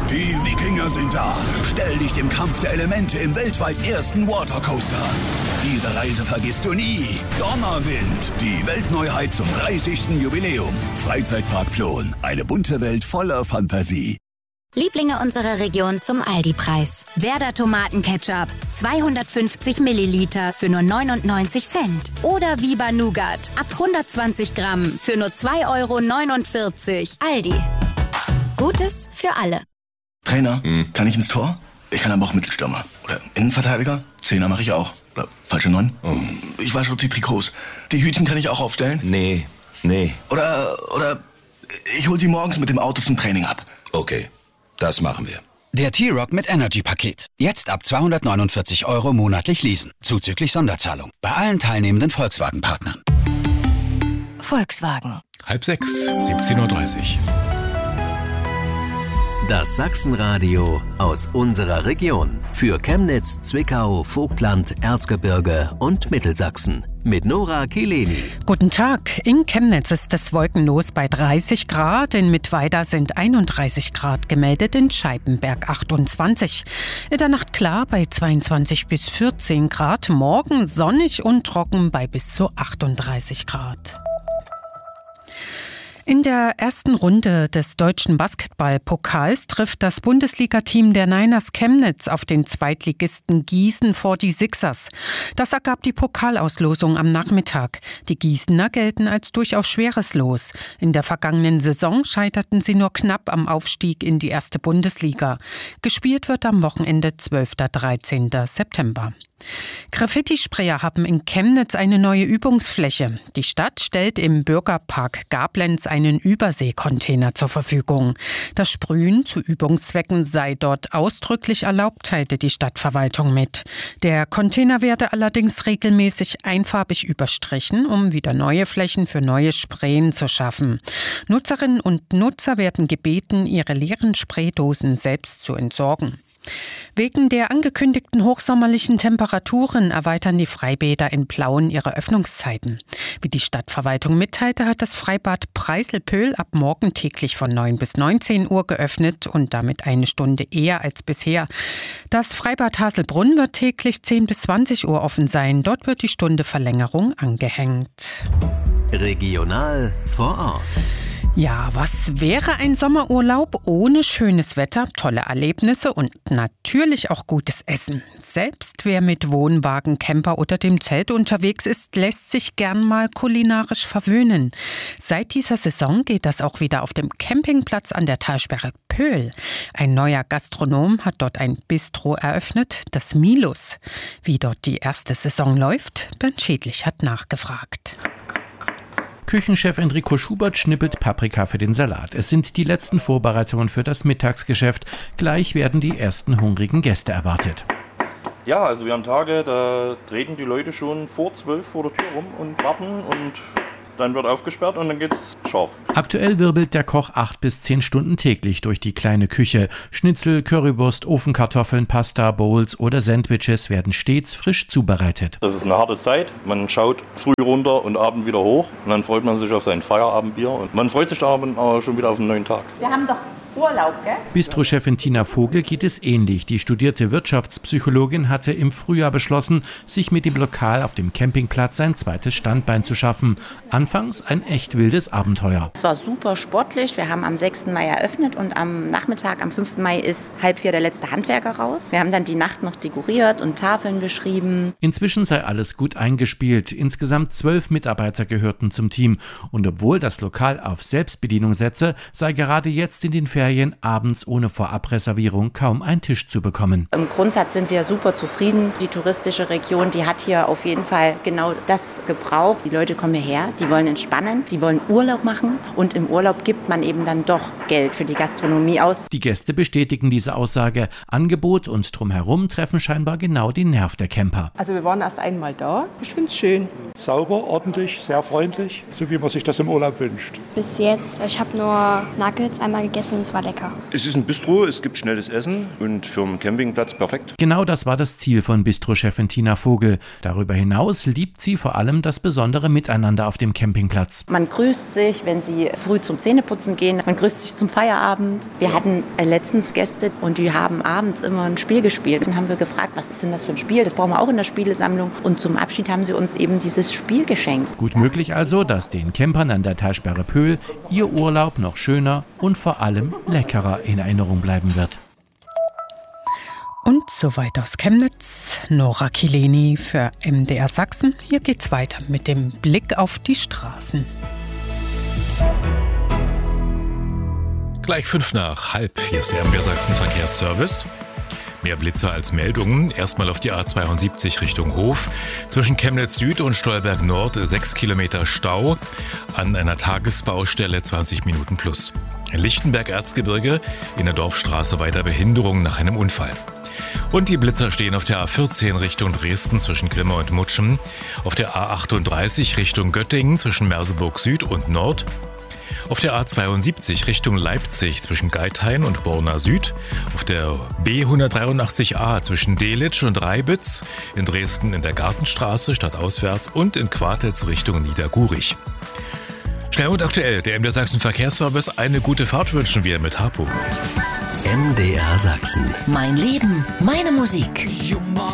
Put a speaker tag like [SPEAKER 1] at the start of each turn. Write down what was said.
[SPEAKER 1] Die Wikinger sind da. Stell dich dem Kampf der Elemente im weltweit ersten Watercoaster. Diese Reise vergisst du nie. Donnerwind, die Weltneuheit zum 30. Jubiläum. Freizeitpark Plon, eine bunte Welt voller Fantasie.
[SPEAKER 2] Lieblinge unserer Region zum Aldi-Preis. Werder Tomatenketchup, 250 Milliliter für nur 99 Cent. Oder Viva Nougat, ab 120 Gramm für nur 2,49 €. Aldi. Gutes für alle.
[SPEAKER 3] Trainer, kann ich ins Tor? Ich kann aber auch Mittelstürmer. Oder Innenverteidiger? Zehner mache ich auch. Oder falsche 9? Ich wasche die Trikots. Die Hütchen kann ich auch aufstellen?
[SPEAKER 4] Nee.
[SPEAKER 3] Oder ich hol sie morgens mit dem Auto zum Training ab.
[SPEAKER 4] Okay, das machen wir.
[SPEAKER 5] Der T-Rock mit Energy-Paket. Jetzt ab 249 € monatlich leasen. Zuzüglich Sonderzahlung. Bei allen teilnehmenden Volkswagen-Partnern.
[SPEAKER 2] Volkswagen.
[SPEAKER 6] 5:30, 17:30 Uhr.
[SPEAKER 7] Das Sachsenradio aus unserer Region. Für Chemnitz, Zwickau, Vogtland, Erzgebirge und Mittelsachsen. Mit Nora Kileni.
[SPEAKER 8] Guten Tag. In Chemnitz ist es wolkenlos bei 30 Grad. In Mittweida sind 31 Grad gemeldet, in Scheibenberg 28. In der Nacht klar bei 22 bis 14 Grad. Morgen sonnig und trocken bei bis zu 38 Grad. In der ersten Runde des deutschen Basketballpokals trifft das Bundesliga-Team der Niners Chemnitz auf den Zweitligisten Gießen 46ers. Das ergab die Pokalauslosung am Nachmittag. Die Gießener gelten als durchaus schweres Los. In der vergangenen Saison scheiterten sie nur knapp am Aufstieg in die erste Bundesliga. Gespielt wird am Wochenende 12. 13. September. Graffiti-Sprayer haben in Chemnitz eine neue Übungsfläche. Die Stadt stellt im Bürgerpark Gablenz einen Überseekontainer zur Verfügung. Das Sprühen zu Übungszwecken sei dort ausdrücklich erlaubt, teilte die Stadtverwaltung mit. Der Container werde allerdings regelmäßig einfarbig überstrichen, um wieder neue Flächen für neue Sprayen zu schaffen. Nutzerinnen und Nutzer werden gebeten, ihre leeren Spraydosen selbst zu entsorgen. Wegen der angekündigten hochsommerlichen Temperaturen erweitern die Freibäder in Plauen ihre Öffnungszeiten. Wie die Stadtverwaltung mitteilte, hat das Freibad Preiselpöhl ab morgen täglich von 9 bis 19 Uhr geöffnet und damit eine Stunde eher als bisher. Das Freibad Haselbrunn wird täglich 10 bis 20 Uhr offen sein. Dort wird die Stunde Verlängerung angehängt.
[SPEAKER 7] Regional vor Ort.
[SPEAKER 8] Ja, was wäre ein Sommerurlaub ohne schönes Wetter, tolle Erlebnisse und natürlich auch gutes Essen? Selbst wer mit Wohnwagen, Camper oder dem Zelt unterwegs ist, lässt sich gern mal kulinarisch verwöhnen. Seit dieser Saison geht das auch wieder auf dem Campingplatz an der Talsperre Pöhl. Ein neuer Gastronom hat dort ein Bistro eröffnet, das Milus. Wie dort die erste Saison läuft, Bernd Schädlich hat nachgefragt.
[SPEAKER 9] Küchenchef Enrico Schubert schnippelt Paprika für den Salat. Es sind die letzten Vorbereitungen für das Mittagsgeschäft. Gleich werden die ersten hungrigen Gäste erwartet.
[SPEAKER 10] Ja, also wir haben Tage, da treten die Leute schon vor 12 vor der Tür rum und warten und dann wird aufgesperrt und dann geht's scharf.
[SPEAKER 9] Aktuell wirbelt der Koch 8 bis 10 Stunden täglich durch die kleine Küche. Schnitzel, Currywurst, Ofenkartoffeln, Pasta, Bowls oder Sandwiches werden stets frisch zubereitet.
[SPEAKER 10] Das ist eine harte Zeit. Man schaut früh runter und abend wieder hoch und dann freut man sich auf sein Feierabendbier und man freut sich da aber schon wieder auf einen neuen Tag.
[SPEAKER 11] Wir haben doch Urlaub, gell?
[SPEAKER 9] Bistro-Chefin Tina Vogel geht es ähnlich. Die studierte Wirtschaftspsychologin hatte im Frühjahr beschlossen, sich mit dem Lokal auf dem Campingplatz sein zweites Standbein zu schaffen. Anfangs ein echt wildes Abenteuer.
[SPEAKER 11] Es war super sportlich. Wir haben am 6. Mai eröffnet und am Nachmittag, am 5. Mai, ist 3:30 der letzte Handwerker raus. Wir haben dann die Nacht noch dekoriert und Tafeln beschrieben.
[SPEAKER 9] Inzwischen sei alles gut eingespielt. Insgesamt 12 Mitarbeiter gehörten zum Team. Und obwohl das Lokal auf Selbstbedienung setze, sei gerade jetzt in den Ferien abends ohne Vorabreservierung kaum ein Tisch zu bekommen.
[SPEAKER 11] Im Grundsatz sind wir super zufrieden. Die touristische Region, die hat hier auf jeden Fall genau das gebraucht. Die Leute kommen hierher, die wollen entspannen, die wollen Urlaub machen und im Urlaub gibt man eben dann doch Geld für die Gastronomie aus.
[SPEAKER 9] Die Gäste bestätigen diese Aussage. Angebot und drumherum treffen scheinbar genau den Nerv der Camper.
[SPEAKER 12] Also wir waren erst einmal da. Ich finde es schön.
[SPEAKER 13] Sauber, ordentlich, sehr freundlich, so wie man sich das im Urlaub wünscht.
[SPEAKER 14] Bis jetzt, ich habe nur Nuggets einmal gegessen,
[SPEAKER 13] es war lecker.
[SPEAKER 14] Es ist ein Bistro, es gibt schnelles Essen und für einen Campingplatz perfekt.
[SPEAKER 9] Genau das war das Ziel von Bistro-Chefin Tina Vogel. Darüber hinaus liebt sie vor allem das besondere Miteinander auf dem Campingplatz.
[SPEAKER 11] Man grüßt sich, wenn sie früh zum Zähneputzen gehen. Man grüßt sich zum Feierabend. Wir hatten letztens Gäste und die haben abends immer ein Spiel gespielt. Dann haben wir gefragt, was ist denn das für ein Spiel? Das brauchen wir auch in der Spielesammlung. Und zum Abschied haben sie uns eben dieses Spiel geschenkt.
[SPEAKER 9] Gut möglich also, dass den Campern an der Talsperre Pöhl ihr Urlaub noch schöner und vor allem leckerer in Erinnerung bleiben wird.
[SPEAKER 8] Und soweit aus Chemnitz, Nora Kileni für MDR Sachsen. Hier geht's weiter mit dem Blick auf die Straßen.
[SPEAKER 6] Gleich 5:05. Hier ist der MDR Sachsen Verkehrsservice. Mehr Blitzer als Meldungen. Erstmal auf die A72 Richtung Hof. Zwischen Chemnitz Süd und Stolberg Nord 6 Kilometer Stau. An einer Tagesbaustelle 20 Minuten plus. Lichtenberg-Erzgebirge in der Dorfstraße weiter Behinderung nach einem Unfall. Und die Blitzer stehen auf der A14 Richtung Dresden zwischen Grimma und Mutschen, auf der A38 Richtung Göttingen zwischen Merseburg Süd und Nord, auf der A72 Richtung Leipzig zwischen Geithain und Borna Süd, auf der B183a zwischen Delitzsch und Reibitz, in Dresden in der Gartenstraße stadtauswärts und in Quartitz Richtung Niedergurich. Schnell und aktuell, der MDR Sachsen Verkehrsservice. Eine gute Fahrt wünschen wir mit Harpo.
[SPEAKER 7] MDR Sachsen.
[SPEAKER 15] Mein Leben, meine Musik.